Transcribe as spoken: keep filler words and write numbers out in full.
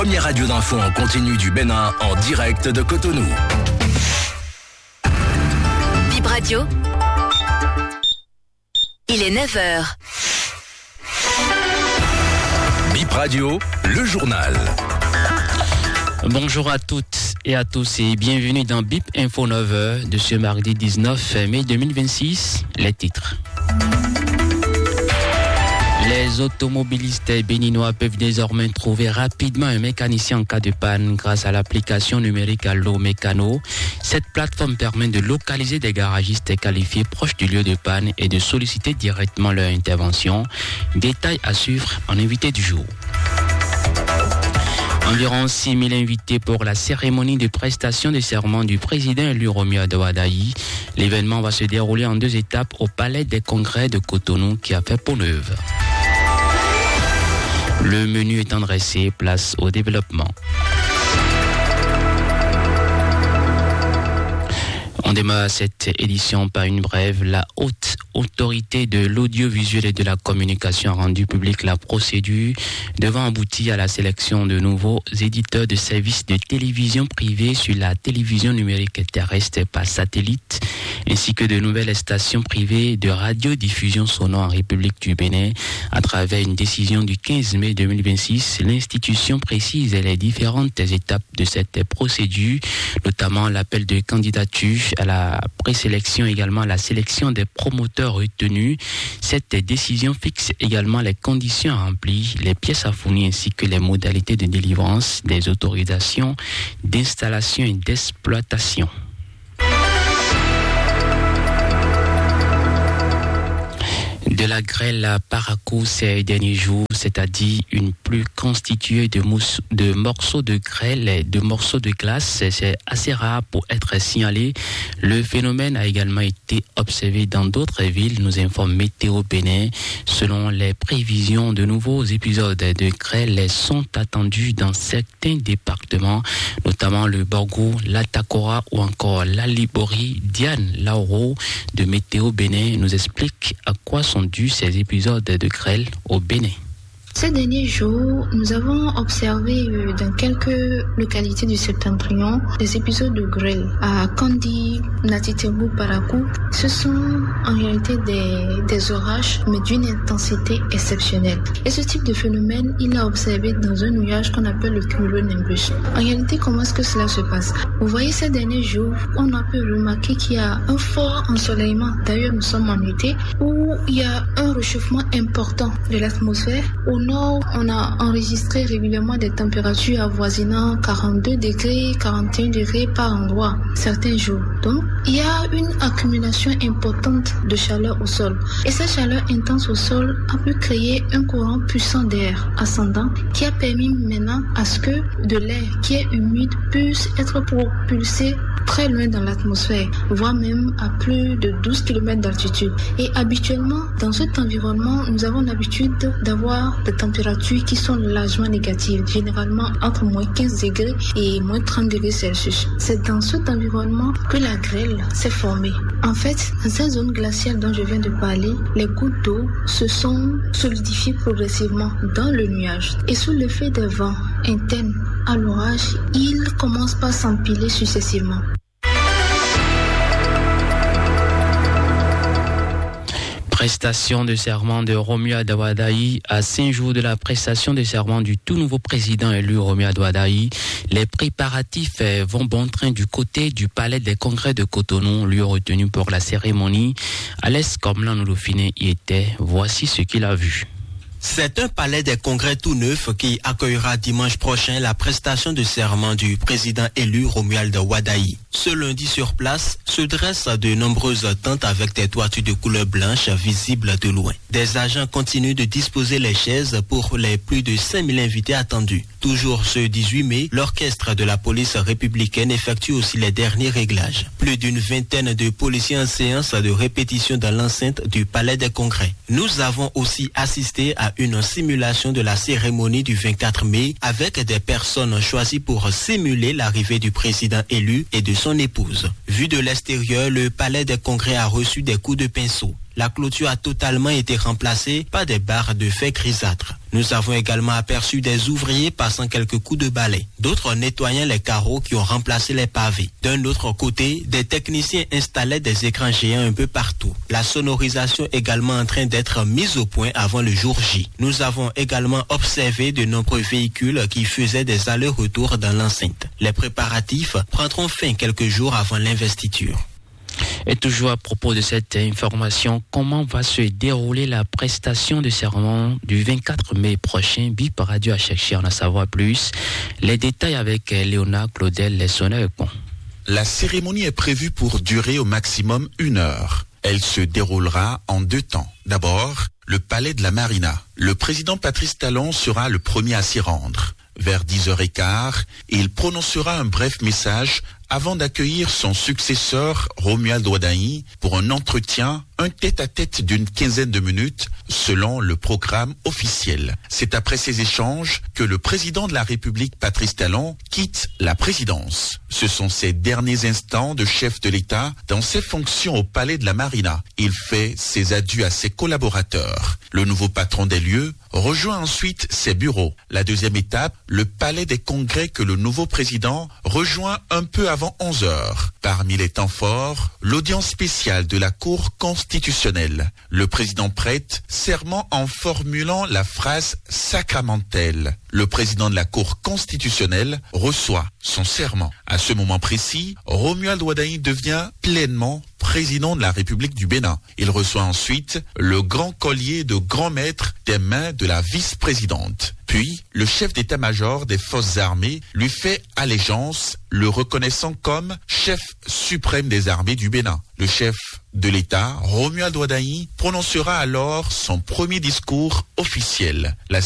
première radio d'info en continu du Bénin en direct de Cotonou. Bip Radio. Il est neuf heures. Bip Radio, le journal. Bonjour à toutes et à tous et bienvenue dans Bip Info neuf heures de ce mardi dix-neuf mai deux mille vingt-six. Les titres. Les automobilistes béninois peuvent désormais trouver rapidement un mécanicien en cas de panne grâce à l'application numérique Allo Mécano. Cette plateforme permet de localiser des garagistes qualifiés proches du lieu de panne et de solliciter directement leur intervention. Détail à suivre en invité du jour. Environ six mille invités pour la cérémonie de prestation de serment du président élu Romeo Dawadayi. L'événement va se dérouler en deux étapes au Palais des Congrès de Cotonou qui a fait peau neuve. Le menu étant dressé, place au développement. On démarre cette édition par une brève. La haute autorité de l'audiovisuel et de la communication a rendu publique la procédure devant aboutir à la sélection de nouveaux éditeurs de services de télévision privés sur la télévision numérique terrestre par satellite, ainsi que de nouvelles stations privées de radiodiffusion sonore en République du Bénin. À travers une décision du quinze mai deux mille vingt-six, l'institution précise les différentes étapes de cette procédure, notamment l'appel de candidature à la présélection, également la sélection des promoteurs retenus. Cette décision fixe également les conditions à remplir, les pièces à fournir ainsi que les modalités de délivrance des autorisations d'installation et d'exploitation. De la grêle à Parakou ces derniers jours, c'est-à-dire une pluie constituée de, mousse, de morceaux de grêle et de morceaux de glace, c'est assez rare pour être signalé. Le phénomène a également été observé dans d'autres villes, nous informe Météo Bénin. Selon les prévisions, de nouveaux épisodes de grêle sont attendus dans certains départements, notamment le Borgou, l'Atakora ou encore l'Alibori. Diane Lauro de Météo Bénin nous explique à quoi sont dus ces épisodes de grêle au Bénin. Ces derniers jours, nous avons observé euh, dans quelques localités du septentrion des épisodes de grêle. À Kandi, Natitebou, Parakou, ce sont en réalité des, des orages, mais d'une intensité exceptionnelle. Et ce type de phénomène, il est observé dans un nuage qu'on appelle le cumulonimbus. En réalité, comment est-ce que cela se passe? Vous voyez, ces derniers jours, on a pu remarquer qu'il y a un fort ensoleillement. D'ailleurs, nous sommes en été, où il y a un réchauffement important de l'atmosphère. Au nord, on a enregistré régulièrement des températures avoisinant quarante-deux degrés, quarante et un degrés par endroit, certains jours. Donc, il y a une accumulation importante de chaleur au sol. Et cette chaleur intense au sol a pu créer un courant puissant d'air ascendant qui a permis maintenant à ce que de l'air qui est humide puisse être propulsé très loin dans l'atmosphère, voire même à plus de douze kilomètres d'altitude. Et habituellement, dans cet environnement, nous avons l'habitude d'avoir des températures qui sont largement négatives, généralement entre moins quinze degrés et moins trente degrés Celsius. C'est dans cet environnement que la grêle s'est formée. En fait, dans cette zone glaciale dont je viens de parler, les gouttes d'eau se sont solidifiées progressivement dans le nuage. Et sous l'effet des vents internes à l'orage, ils commencent par s'empiler successivement. Prestation de serment de Romeo Dawadayi à cinq jours de la prestation de serment du tout nouveau président élu Romeo Dawadayi. Les préparatifs vont bon train du côté du Palais des Congrès de Cotonou, lieu retenu pour la cérémonie. Alès Komlan Nolofine y était. Voici ce qu'il a vu. C'est un palais des congrès tout neuf qui accueillera dimanche prochain la prestation de serment du président élu Romuald Dawadayi. Ce lundi sur place se dressent de nombreuses tentes avec des toitures de couleur blanche visibles de loin. Des agents continuent de disposer les chaises pour les plus de cinq mille invités attendus. Toujours ce dix-huit mai, l'orchestre de la police républicaine effectue aussi les derniers réglages. Plus d'une vingtaine de policiers en séance de répétition dans l'enceinte du palais des congrès. Nous avons aussi assisté à une simulation de la cérémonie du vingt-quatre mai avec des personnes choisies pour simuler l'arrivée du président élu et de son épouse. Vu de l'extérieur, le palais des congrès a reçu des coups de pinceau. La clôture a totalement été remplacée par des barres de fer grisâtres. Nous avons également aperçu des ouvriers passant quelques coups de balai, d'autres nettoyant les carreaux qui ont remplacé les pavés. D'un autre côté, des techniciens installaient des écrans géants un peu partout. La sonorisation est également en train d'être mise au point avant le jour J. Nous avons également observé de nombreux véhicules qui faisaient des allers-retours dans l'enceinte. Les préparatifs prendront fin quelques jours avant l'investiture. Et toujours à propos de cette information, comment va se dérouler la prestation de serment du vingt-quatre mai prochain? B I P Radio a cherché à en savoir plus. Les détails avec Léonard Claudel Lessonnet-Econ. La cérémonie est prévue pour durer au maximum une heure. Elle se déroulera en deux temps. D'abord, le palais de la Marina. Le président Patrice Talon sera le premier à s'y rendre. Vers dix heures quinze, il prononcera un bref message avant d'accueillir son successeur Romuald Wadayi pour un entretien, un tête-à-tête d'une quinzaine de minutes selon le programme officiel. C'est après ces échanges que le président de la République Patrice Talon quitte la présidence. Ce sont ses derniers instants de chef de l'État dans ses fonctions au palais de la Marina. Il fait ses adieux à ses collaborateurs. Le nouveau patron des lieux rejoint ensuite ses bureaux. La deuxième étape, le palais des congrès que le nouveau président rejoint un peu avant onze heures. Parmi les temps forts, l'audience spéciale de la Cour constitutionnelle. Le président prête serment en formulant la phrase sacramentelle. Le président de la Cour constitutionnelle reçoit son serment. À ce moment précis, Romuald Wadayi devient pleinement président de la République du Bénin. Il reçoit ensuite le grand collier de grand maître des mains de la vice-présidente. Puis, le chef d'état-major des forces armées lui fait allégeance, le reconnaissant comme chef suprême des armées du Bénin. Le chef de l'État, Romuald Wadayi, prononcera alors son premier discours officiel. La